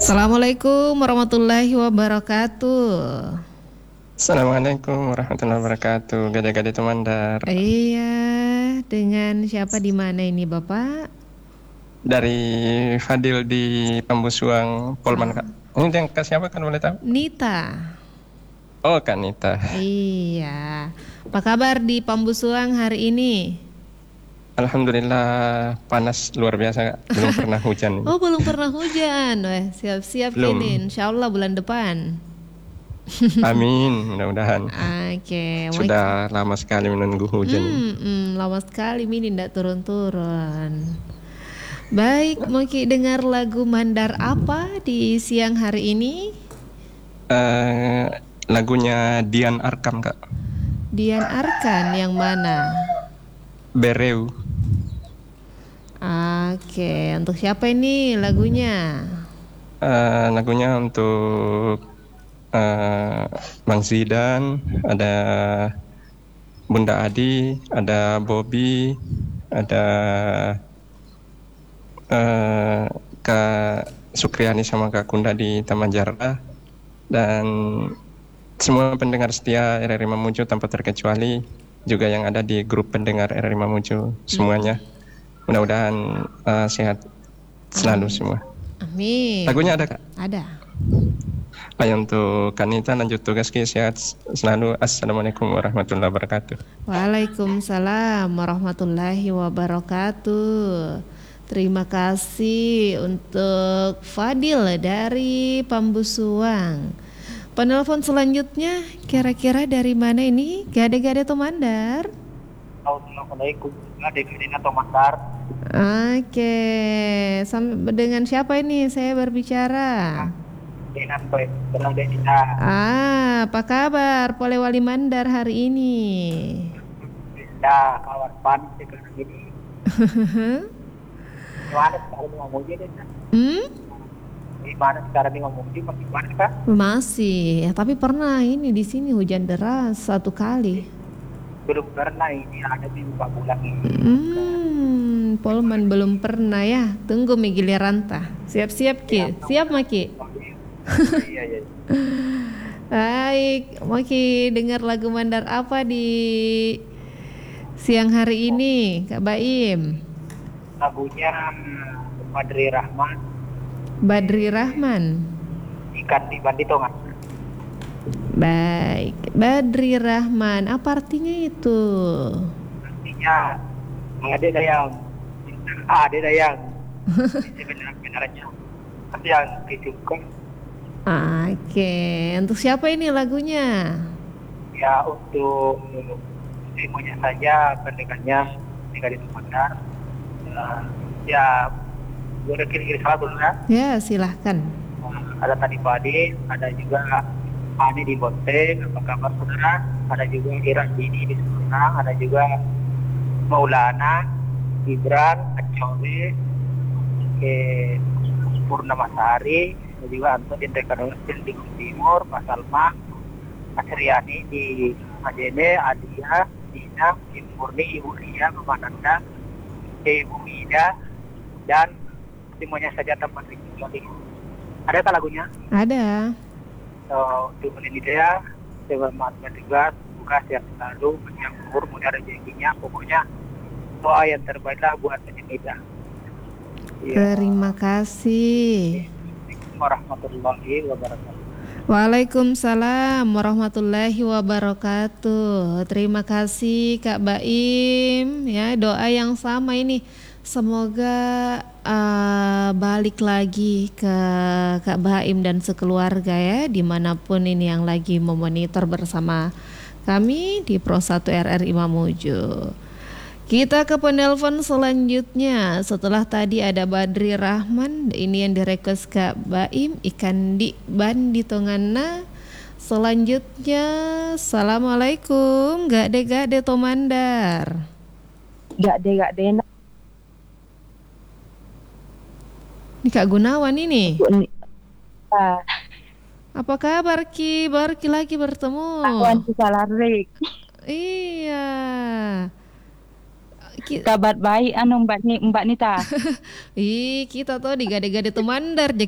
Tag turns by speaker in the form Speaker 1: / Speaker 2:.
Speaker 1: Assalamualaikum warahmatullahi wabarakatuh.
Speaker 2: Assalamualaikum warahmatullahi wabarakatuh. Gade-gade Tumandar.
Speaker 1: Iya, dengan siapa di mana ini Bapak?
Speaker 2: Dari Fadil di Pambusuang, Polman, Kak. Ini yang Kak siapa kan boleh tahu?
Speaker 1: Nita.
Speaker 2: Oh, Kak Nita.
Speaker 1: Iya. Apa kabar di Pambusuang hari ini?
Speaker 2: Alhamdulillah panas luar biasa, Kak. Belum pernah hujan ini.
Speaker 1: Oh, belum pernah hujan. Wah, siap-siap
Speaker 2: Belum.
Speaker 1: kini. Insya Allah bulan depan.
Speaker 2: Amin, mudah-mudahan.
Speaker 1: Oke.
Speaker 2: Sudah lama sekali menunggu hujan ini.
Speaker 1: Lama sekali ini tidak turun-turun. Baik, mau Ki dengar lagu Mandar apa di siang hari ini?
Speaker 2: Lagunya Dian Arkam, Kak.
Speaker 1: Dian Arkan yang mana?
Speaker 2: Bereu.
Speaker 1: Oke, untuk siapa ini lagunya?
Speaker 2: Lagunya untuk Bang Zidan, ada Bunda Adi, ada Bobby, ada Kak Sukriani sama Kak Kunda di Taman Jara, dan semua pendengar setia RRI Mamuju tanpa terkecuali, juga yang ada di grup pendengar RRI Mamuju semuanya. Mudah-mudahan sehat selalu semua.
Speaker 1: Amin.
Speaker 2: Lagunya ada, Kak?
Speaker 1: Ada.
Speaker 2: Ayo untuk Kanita lanjut tugas, Ki, sehat selalu. Assalamualaikum warahmatullahi wabarakatuh.
Speaker 1: Waalaikumsalam warahmatullahi wabarakatuh. Terima kasih untuk Fadil dari Pambusuang. Penelpon selanjutnya kira-kira dari mana ini? Gade-gade Tumandar.
Speaker 3: Assalamualaikum, Gade-gade Tumandar.
Speaker 1: Oke, dengan siapa ini saya berbicara?
Speaker 3: Dengan berada di sana.
Speaker 1: Apa kabar Polewali Mandar hari ini?
Speaker 3: Tidak, kawan pan sekarang ini. Gimana sekarang ngomongnya deh? Gimana sekarang ngomongnya? Masih gimana, Kak?
Speaker 1: Masih, tapi pernah ini di sini hujan deras 1 kali.
Speaker 3: Belum pernah, ini ada di 4 bulan ini.
Speaker 1: Polman belum pernah ya. Tunggu mi giliran tah. Siap-siap Ki. Siap Maki.
Speaker 3: Iya.
Speaker 1: Baik, Maki dengar lagu Mandar apa di siang hari ini, Kak Baim?
Speaker 3: Lagunya Badri Rahman.
Speaker 1: Badri Rahman.
Speaker 3: Ikan di Banditongan.
Speaker 1: Baik, Badri Rahman. Apa artinya itu?
Speaker 3: Artinya ada yang sebenarnya ada yang disukai.
Speaker 1: Oke, untuk siapa ini lagunya?
Speaker 3: Ya, untuk semuanya saja pendengarnya tinggal di Tumandar. Ya, boleh kira-kira salah dulu ya.
Speaker 1: Ya, silahkan.
Speaker 3: Ada tadi Pak Adi, ada juga Ani di Bonteng, apa kabar saudara? Ada juga Iran Dini di Sumenang, ada juga Maulana, Gibran, Acowe, Purnamasari, ada juga Anto di Tekanustin di Timur, Pak Salma, Pak Seriani di Majene, Adia, Dina, Ibu Murni, Ibu Ria, Mama Nanda, Ibu Mida, dan semuanya saja tempat lagi. Adakah lagunya?
Speaker 1: Ada.
Speaker 3: Untuk Indonesia, selamat bertugas, semoga sehat selalu, panjang umur, mudah rezekinya, pokoknya doa yang terbaiklah buat Indonesia. Ya.
Speaker 1: Terima kasih.
Speaker 3: Warahmatullahi wabarakatuh.
Speaker 1: Waalaikumsalam warahmatullahi wabarakatuh. Terima kasih Kak Baim. Ya, doa yang sama ini. Semoga balik lagi ke Kak Baim dan sekeluarga ya, dimanapun ini yang lagi memonitor bersama kami di Pro 1 RRI Mamuju. Kita ke penelpon selanjutnya. Setelah tadi ada Badri Rahman, ini yang direkus Kak Baim, ikan di Banditongana. Selanjutnya, Assalamualaikum, Gade-gade Tomandar.
Speaker 4: Gade.
Speaker 1: Ini Kak Gunawan ini. Apa kabar Ki? Baru Ki lagi bertemu.
Speaker 4: Akuan Salarik.
Speaker 1: Iya.
Speaker 4: Kabar baik Mbak Nita.
Speaker 1: Ih, kita tuh di Gade-gade Tumandar